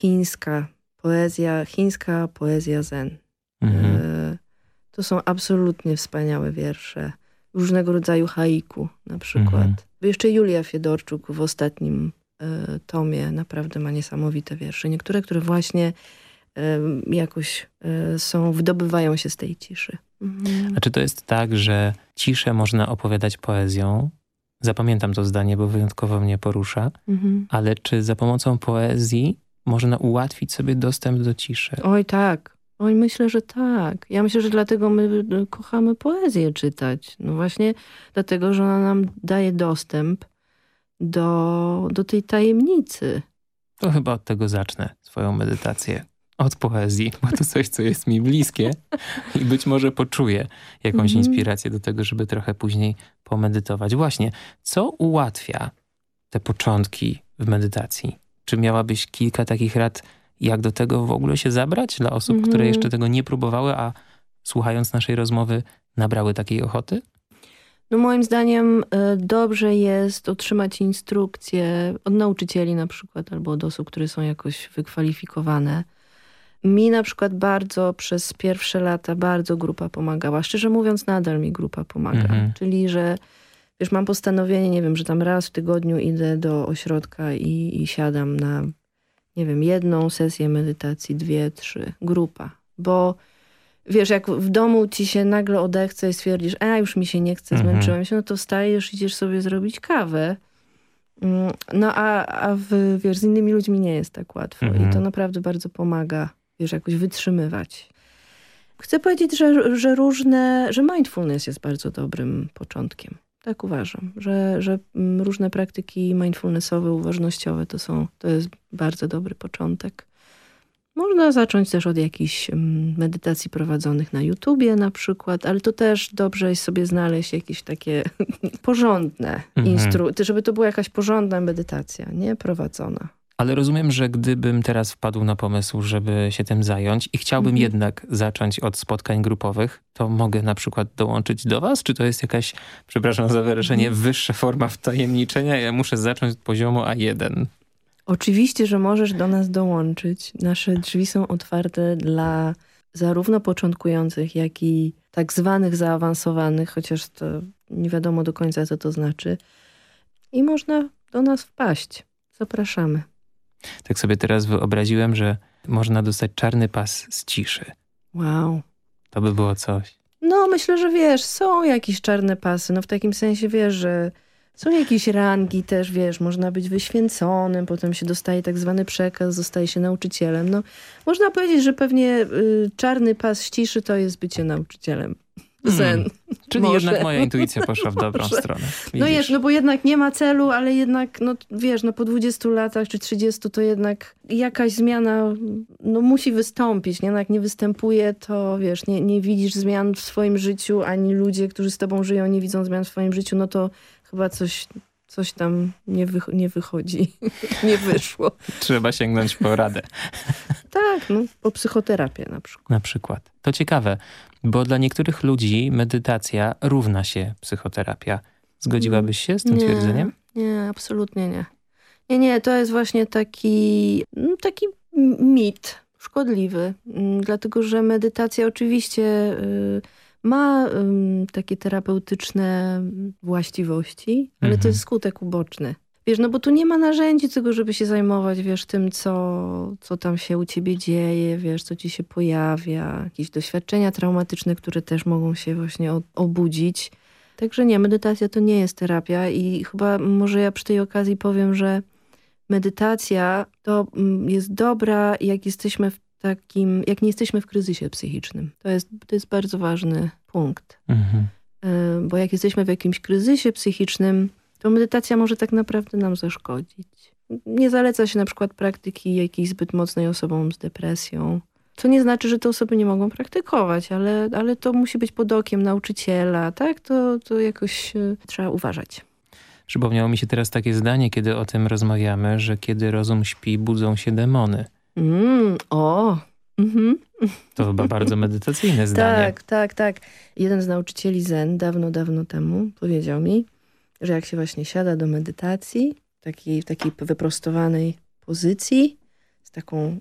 chińska poezja zen. To są absolutnie wspaniałe wiersze. Różnego rodzaju haiku na przykład. Jeszcze Julia Fiedorczuk w ostatnim tomie naprawdę ma niesamowite wiersze. Niektóre, które właśnie jakoś wydobywają się z tej ciszy. A czy to jest tak, że ciszę można opowiadać poezją? Zapamiętam to zdanie, bo wyjątkowo mnie porusza. Ale czy za pomocą poezji można ułatwić sobie dostęp do ciszy? Oj tak. Oj, myślę, że tak. Ja myślę, że dlatego my kochamy poezję czytać. No właśnie dlatego, że ona nam daje dostęp do tej tajemnicy. To chyba od tego zacznę swoją medytację. Od poezji, bo to coś, co jest mi bliskie i być może poczuję jakąś inspirację do tego, żeby trochę później pomedytować. Właśnie, co ułatwia te początki w medytacji? Czy miałabyś kilka takich rad, jak do tego w ogóle się zabrać dla osób, które jeszcze tego nie próbowały, a słuchając naszej rozmowy nabrały takiej ochoty? No moim zdaniem dobrze jest otrzymać instrukcje od nauczycieli na przykład, albo od osób, które są jakoś wykwalifikowane. Mi na przykład przez pierwsze lata bardzo grupa pomagała. Szczerze mówiąc, nadal mi grupa pomaga. Czyli, że wiesz, mam postanowienie, nie wiem, że tam raz w tygodniu idę do ośrodka i siadam na, nie wiem, 1 sesję medytacji, 2, 3, grupa. Bo wiesz, jak w domu ci się nagle odechce i stwierdzisz, już mi się nie chce, zmęczyłem się, no to wstajesz, idziesz sobie zrobić kawę. No wiesz, z innymi ludźmi nie jest tak łatwo. I to naprawdę bardzo pomaga, wiesz, jakoś wytrzymywać. Chcę powiedzieć, że mindfulness jest bardzo dobrym początkiem. Tak uważam, że różne praktyki mindfulnessowe, uważnościowe to jest bardzo dobry początek. Można zacząć też od jakichś medytacji prowadzonych na YouTubie na przykład, ale to też dobrze jest sobie znaleźć jakieś takie porządne żeby to była jakaś porządna medytacja, nie prowadzona. Ale rozumiem, że gdybym teraz wpadł na pomysł, żeby się tym zająć i chciałbym jednak zacząć od spotkań grupowych, to mogę na przykład dołączyć do was? Czy to jest jakaś, przepraszam za wyrażenie, wyższa forma wtajemniczenia? Ja muszę zacząć od poziomu A1. Oczywiście, że możesz do nas dołączyć. Nasze drzwi są otwarte dla zarówno początkujących, jak i tak zwanych zaawansowanych, chociaż to nie wiadomo do końca, co to znaczy. I można do nas wpaść. Zapraszamy. Tak sobie teraz wyobraziłem, że można dostać czarny pas z ciszy. Wow. To by było coś. No, myślę, że wiesz, są jakieś czarne pasy. No w takim sensie, wiesz, że są jakieś rangi też, wiesz, można być wyświęconym, potem się dostaje tak zwany przekaz, zostaje się nauczycielem. No, można powiedzieć, że pewnie czarny pas ciszy to jest bycie nauczycielem. Zen. Czyli może. Jednak moja intuicja poszła w dobrą stronę. Widzisz? No bo jednak nie ma celu, ale jednak, no wiesz, no po 20 latach czy 30 to jednak jakaś zmiana musi wystąpić. Nie? No jak nie występuje, to wiesz, nie widzisz zmian w swoim życiu, ani ludzie, którzy z tobą żyją, nie widzą zmian w swoim życiu, no to chyba coś tam nie wychodzi, nie wyszło. Trzeba sięgnąć po radę. Tak, po psychoterapię na przykład. Na przykład. To ciekawe, bo dla niektórych ludzi medytacja równa się psychoterapia. Zgodziłabyś się z tym twierdzeniem? Nie, absolutnie nie. Nie, to jest właśnie taki mit szkodliwy, dlatego że medytacja oczywiście ma takie terapeutyczne właściwości, ale to jest skutek uboczny. Wiesz, no bo tu nie ma narzędzi tego, żeby się zajmować, wiesz, tym, co tam się u ciebie dzieje, wiesz, co ci się pojawia, jakieś doświadczenia traumatyczne, które też mogą się właśnie obudzić. Także nie, medytacja to nie jest terapia i chyba może ja przy tej okazji powiem, że medytacja to jest dobra, jak nie jesteśmy w kryzysie psychicznym. To jest bardzo ważny punkt. Bo jak jesteśmy w jakimś kryzysie psychicznym, to medytacja może tak naprawdę nam zaszkodzić. Nie zaleca się na przykład praktyki jakiejś zbyt mocnej osobom z depresją. To nie znaczy, że te osoby nie mogą praktykować, ale to musi być pod okiem nauczyciela, tak? To jakoś trzeba uważać. Przypomniało mi się teraz takie zdanie, kiedy o tym rozmawiamy, że kiedy rozum śpi, budzą się demony. To chyba bardzo medytacyjne zdanie. Tak. Jeden z nauczycieli zen dawno temu powiedział mi, że jak się właśnie siada do medytacji, w takiej wyprostowanej pozycji, z taką